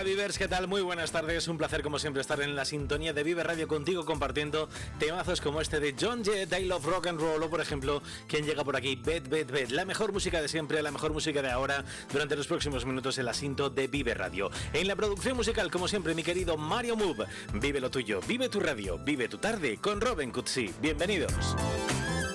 Vivers, ¿qué tal? Muy buenas tardes, un placer como siempre estar en la sintonía de Vive Radio contigo compartiendo temazos como este de John Jett, I Love Rock and Roll, o por ejemplo, quien llega por aquí, Bet, la mejor música de siempre, la mejor música de ahora, durante los próximos minutos el asinto de Vive Radio. En la producción musical, como siempre, mi querido Mario Move, vive lo tuyo, vive tu radio, vive tu tarde con Robin Cutsi. Bienvenidos.